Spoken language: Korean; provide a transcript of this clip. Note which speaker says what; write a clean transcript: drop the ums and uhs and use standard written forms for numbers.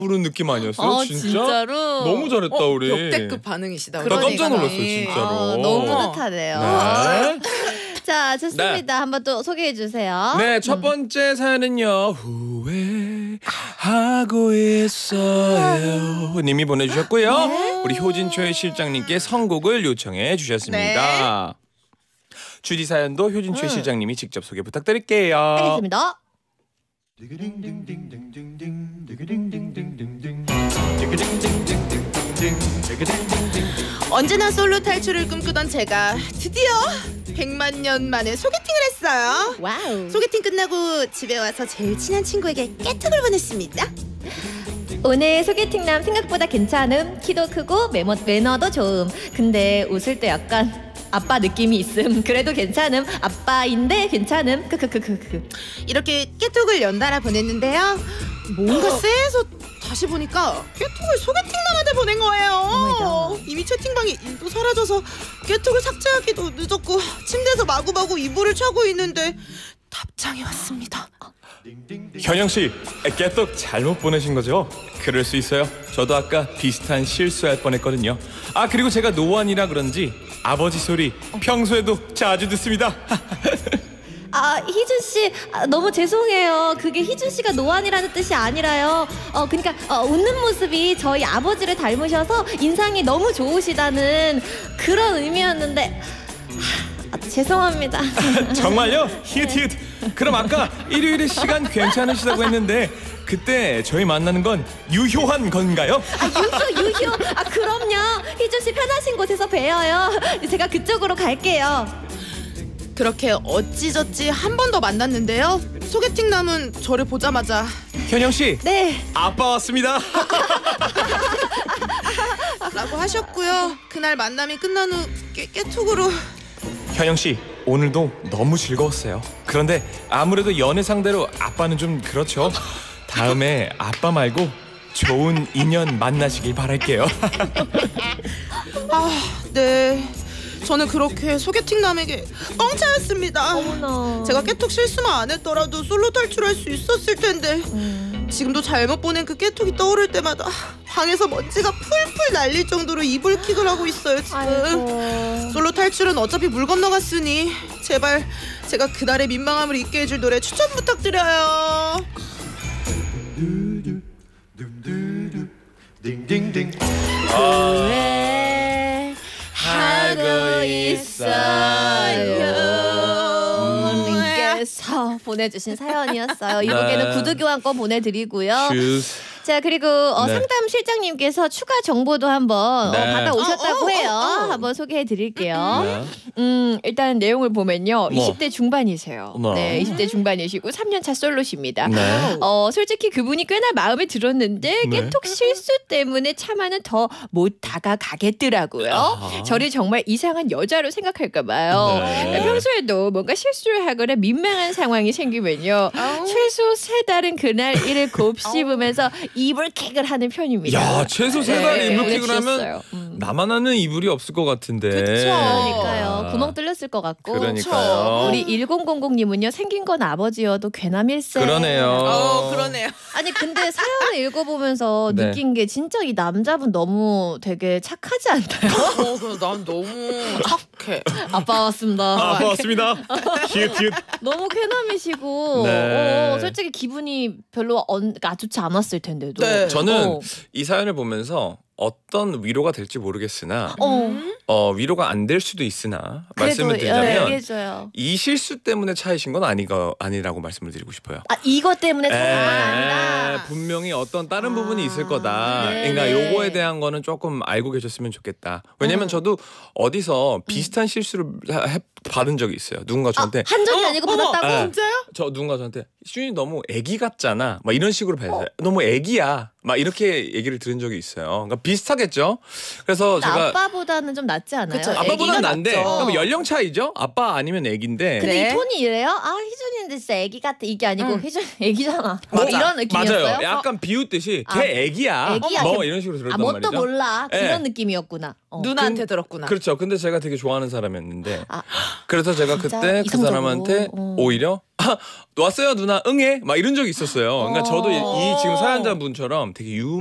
Speaker 1: 부른 느낌 아니었어요? 진짜?
Speaker 2: 진짜로?
Speaker 1: 너무 잘했다 우리.
Speaker 3: 역대급 반응이시다.
Speaker 1: 나 깜짝 놀랐어요 진짜로.
Speaker 2: 너무 뿌듯하네요.
Speaker 1: 네.
Speaker 2: 자, 좋습니다. 한번 또 소개해 주세요.
Speaker 1: 네, 첫 번째 사연은요. 후회하고 있어요 님이 보내주셨고요. 우리 효진초의 실장님께 선곡을 요청해 주셨습니다. 주디 사연도 효진초의 실장님이 직접 소개 부탁드릴게요.
Speaker 2: 알겠습니다.
Speaker 3: 언제나 솔로 탈출을 꿈꾸던 제가 드디어 100만 년 만에 소개팅을 했어요.
Speaker 2: 와우.
Speaker 3: 소개팅 끝나고 집에 와서 제일 친한 친구에게 깨톡을 보냈습니다.
Speaker 2: 오늘 소개팅남 생각보다 괜찮음. 키도 크고 매너도 좋음. 근데 웃을 때 약간 아빠 느낌이 있음. 그래도 괜찮음. 아빠인데 괜찮음. 크크크크크.
Speaker 3: 이렇게 깨톡을 연달아 보냈는데요. 뭔가 쎄해서 다시 보니까 깨톡을 소개팅남한테 보낸 거예요. 이미 채팅방에 일도 사라져서 깨톡을 삭제하기도 늦었고 침대에서 마구마구 이불을 차고 있는데 답장이 왔습니다.
Speaker 1: 현영씨, 깨톡 잘못 보내신 거죠? 그럴 수 있어요. 저도 아까 비슷한 실수할 뻔했거든요. 아, 그리고 제가 노안이라 그런지 아버지 소리 평소에도 자주 듣습니다.
Speaker 2: 아, 희준 씨, 너무 죄송해요. 그게 희준 씨가 노안이라는 뜻이 아니라요. 그러니까 웃는 모습이 저희 아버지를 닮으셔서 인상이 너무 좋으시다는 그런 의미였는데 죄송합니다.
Speaker 1: 정말요? 히읗히읗. 그럼 아까 일요일에 시간 괜찮으시다고 했는데 그때 저희 만나는 건 유효한 건가요?
Speaker 2: 유효. 그럼요. 희준 씨 편하신 곳에서 뵈어요. 제가 그쪽으로 갈게요.
Speaker 3: 그렇게 어찌저찌 한 번 더 만났는데요. 소개팅남은 저를 보자마자
Speaker 1: 현영씨,
Speaker 2: 네.
Speaker 1: 아빠 왔습니다.
Speaker 3: 라고 하셨고요. 그날 만남이 끝난 후 깨톡으로
Speaker 1: 현영씨, 오늘도 너무 즐거웠어요. 그런데 아무래도 연애 상대로 아빠는 좀 그렇죠. 다음에 아빠 말고 좋은 인연 만나시길 바랄게요.
Speaker 3: 네. 저는 그렇게 소개팅남에게 뻥차였습니다.
Speaker 2: 어머나.
Speaker 3: 제가 깨톡 실수만 안 했더라도 솔로 탈출할 수 있었을 텐데 지금도 잘못 보낸 그 깨톡이 떠오를 때마다 방에서 먼지가 풀풀 날릴 정도로 이불킥을 하고 있어요 지금.
Speaker 2: 아이고.
Speaker 3: 솔로 탈출은 어차피 물 건너갔으니 제발 제가 그날의 민망함을 잊게 해줄 노래 추천 부탁드려요.
Speaker 2: 하고 있어요. 님께서 보내주신 사연이었어요. 이곡에는 구두 교환권 보내드리고요. 자, 그리고 상담 실장님께서 추가 정보도 한번 받아오셨다고 해요. 한번 소개해드릴게요. 일단 내용을 보면요. 20대 중반이세요. 네, 20대 중반이시고 3년차 솔로십니다. 솔직히 그분이 꽤나 마음에 들었는데 깨톡 실수 때문에 차마는 더 못 다가가겠더라고요. 저를 정말 이상한 여자로 생각할까 봐요. 평소에도 뭔가 실수를 하거나 민망한 상황이 생기면요. 최소 3달은 그날 일을 곱씹으면서 이불킥을 하는 편입니다.
Speaker 1: 야, 최소 3달 이불킥을 하면 나만 하는 이불이 없을 것 같은데.
Speaker 2: 그러니까요. 구멍 뚫렸을 것 같고.
Speaker 1: 그러니까요.
Speaker 2: 우리 1000님은요. 생긴 건 아버지여도 괴남일세.
Speaker 1: 그러네요.
Speaker 3: 그러네요.
Speaker 2: 아니 근데 사연을 읽어보면서 느낀 게 진짜 이 남자분 너무 되게 착하지 않나요?
Speaker 3: 난 너무 착해.
Speaker 2: 아빠 왔습니다.
Speaker 1: 아빠 왔습니다. 히읗히읗.
Speaker 2: 너무 쾌남이시고 솔직히 기분이 별로 좋지 않았을 텐데도.
Speaker 3: 네.
Speaker 1: 저는 이 사연을 보면서 어떤 위로가 될지 모르겠으나 위로가 안 될 수도 있으나 말씀을 드리자면 이 실수 때문에 차이신 건 아니라고 말씀을 드리고 싶어요.
Speaker 2: 이것 때문에 차이신 건 아니다.
Speaker 1: 분명히 어떤 다른 부분이 있을 거다. 그러니까 요거에 대한 거는 조금 알고 계셨으면 좋겠다. 왜냐면 저도 어디서 비슷한 실수를 받은 적이 있어요. 누군가 저한테
Speaker 2: 한 적이 아니고 받았다고?
Speaker 3: 진짜요?
Speaker 1: 저 누군가 저한테 슈이 너무 애기 같잖아 막 이런 식으로 받았어요. 너무 애기야 막 이렇게 얘기를 들은 적이 있어요. 그러니까 비슷하겠죠. 그래서 제가
Speaker 2: 아빠보다는 좀 낫지 않아요?
Speaker 3: 그쵸,
Speaker 1: 아빠보다는 난데
Speaker 3: 낫죠.
Speaker 1: 그럼 연령 차이죠. 아빠 아니면 애기인데.
Speaker 2: 근데 이 톤이 이래요? 희준이인데 진짜 애기 같아. 이게 아니고 희준 애기잖아. 뭐
Speaker 3: 맞아.
Speaker 2: 이런 느낌이었어요?
Speaker 1: 맞아요. 약간 비웃듯이 걔 애기야.
Speaker 2: 애기야.
Speaker 1: 뭐 이런 식으로 들었단 말이죠.
Speaker 2: 뭣도 몰라. 그런 느낌이었구나.
Speaker 3: 누나한테 들었구나.
Speaker 1: 그렇죠. 근데 제가 되게 좋아하는 사람이었는데 그래서 제가
Speaker 2: 진짜
Speaker 1: 그때 그
Speaker 2: 이성적으로.
Speaker 1: 사람한테 오히려 왔어요 누나 응해 막 이런 적이 있었어요. 그러니까 저도 이 지금 사연자분처럼 되게